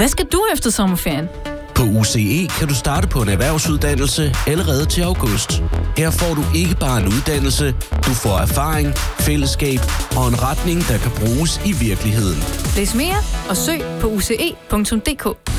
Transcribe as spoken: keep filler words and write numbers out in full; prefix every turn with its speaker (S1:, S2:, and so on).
S1: Hvad skal du efter sommerferien?
S2: På U C E kan du starte på en erhvervsuddannelse allerede til august. Her får du ikke bare en uddannelse, du får erfaring, fællesskab og en retning, der kan bruges i virkeligheden.
S1: Læs mere og søg på u c e punktum d k.